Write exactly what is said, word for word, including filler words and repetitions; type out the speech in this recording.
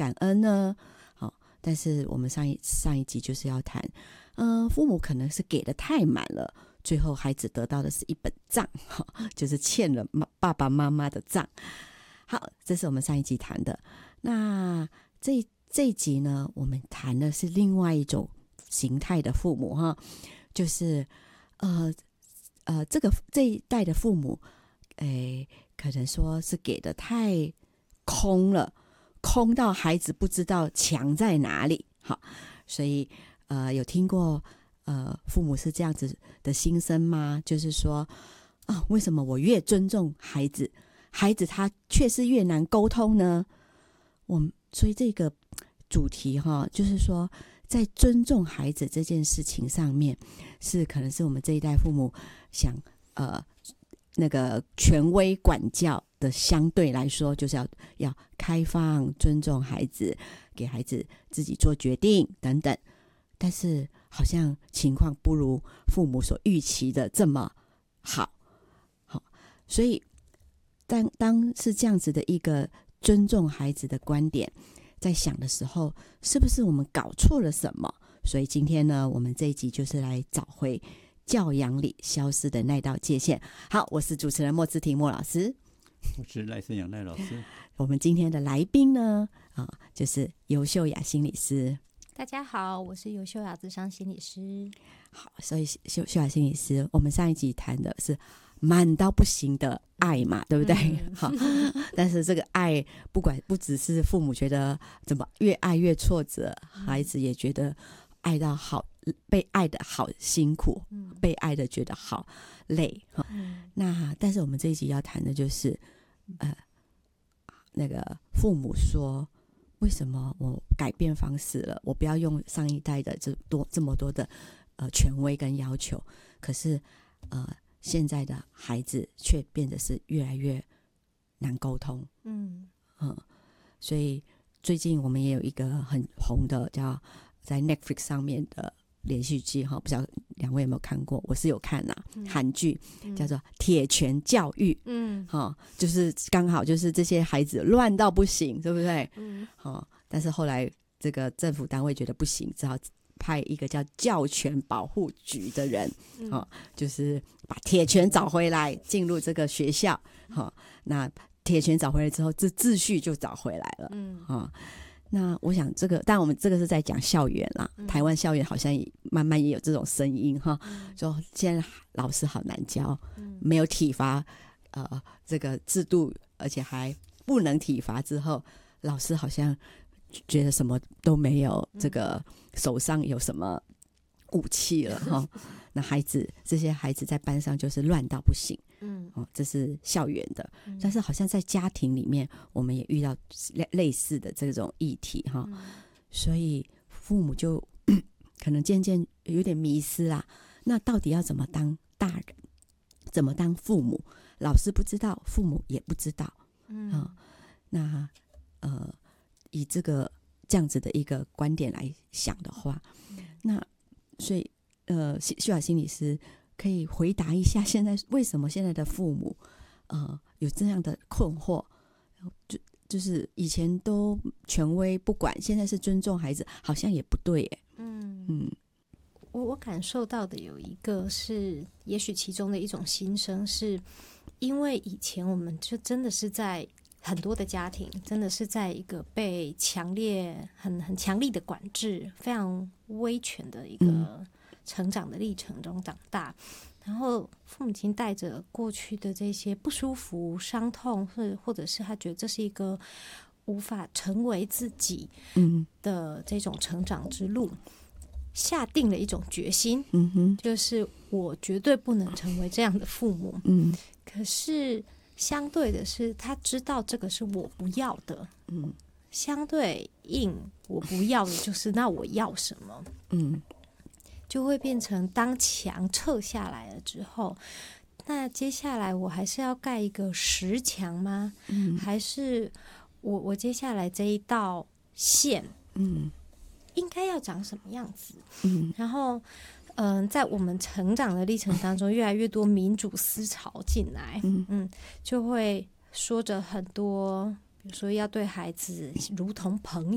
感恩呢？好，但是我们上一上一集就是要谈，嗯、呃，父母可能是给的太满了，最后孩子得到的是一本账，就是欠了爸爸妈妈的账。好，这是我们上一集谈的。那这这一集呢，我们谈的是另外一种形态的父母哈，就是呃呃，这个这一代的父母，诶，可能说是给的太空了，空到孩子不知道墙在哪里。好，所以呃，有听过呃父母是这样子的心声吗？就是说啊，为什么我越尊重孩子，孩子他却是越难沟通呢？我所以这个主题哈，就是说在尊重孩子这件事情上面，是可能是我们这一代父母想呃那个权威管教的相对来说，就是要要开放尊重孩子，给孩子自己做决定等等。但是好像情况不如父母所预期的这么好，好，所以当当是这样子的一个尊重孩子的观点在想的时候，是不是我们搞错了什么？所以今天呢，我们这一集就是来找回教养里消失的那道界限。好，我是主持人莫姿婷莫老师， 我是赖声阳赖老师。 我们今天的来宾呢，啊，就是尤秀雅心理师。 大家好，我是尤秀雅諮商心理师。 好，所以秀秀雅心理师，我们上一集谈的是满到不行的爱嘛，对不对？嗯、好，但是这个爱不管不只是父母觉得怎么越爱越挫折，孩子也觉得爱到好，被爱的好辛苦，嗯、被爱的觉得好累。嗯、那但是我们这一集要谈的就是呃那个父母说，为什么我改变方式了？我不要用上一代的这多这么多的呃权威跟要求，可是呃现在的孩子却变得是越来越难沟通。嗯嗯，所以最近我们也有一个很红的叫在 Netflix 上面的连续剧哈，不知道两位有没有看过？我是有看呐、啊，韩、嗯、剧叫做《铁拳教育》。嗯，哈，就是刚好就是这些孩子乱到不行，对不对？嗯，好，但是后来这个政府单位觉得不行，只好派一个叫教权保护局的人，嗯、哦，就是把铁拳找回来，进入这个学校。好、哦，那铁拳找回来之后，这秩序就找回来了。嗯，哦，那我想这个，但我们这个是在讲校园啦，嗯、台湾校园好像也慢慢也有这种声音哈，嗯、说现在老师好难教，嗯、没有体罚呃这个制度，而且还不能体罚之后，老师好像觉得什么都没有，这个手上有什么武器了哈。那孩子这些孩子在班上就是乱到不行。嗯，哦，这是校园的，嗯、但是好像在家庭里面，我们也遇到类类似的这种议题哈，嗯、所以父母就可能渐渐有点迷失啦。那到底要怎么当大人，怎么当父母？老师不知道，父母也不知道。嗯，哦、那呃，以这个这样子的一个观点来想的话，嗯、那所以呃，秀雅心理师可以回答一下，现在为什么现在的父母呃有这样的困惑？就就是以前都权威不管，现在是尊重孩子，好像也不对耶。嗯嗯， 我我感受到的有一个是，也许其中的一种心声，是因为以前我们就真的是在很多的家庭，真的是在一个被强烈、很很强力的管制、非常威权的一个成长的历程中长大。然后父母亲带着过去的这些不舒服、伤痛，或或者是他觉得这是一个无法成为自己的这种成长之路，下定了一种决心，嗯哼，就是我绝对不能成为这样的父母。嗯，可是相对的是，他知道这个是我不要的。嗯，相对应我不要的就是那我要什么？嗯。就会变成当墙撤下来了之后，那接下来我还是要盖一个石墙吗？嗯、还是我我接下来这一道线，嗯，应该要长什么样子？嗯，然后，嗯、呃，在我们成长的历程当中，越来越多民主思潮进来，嗯嗯，就会说着很多，比如说要对孩子如同朋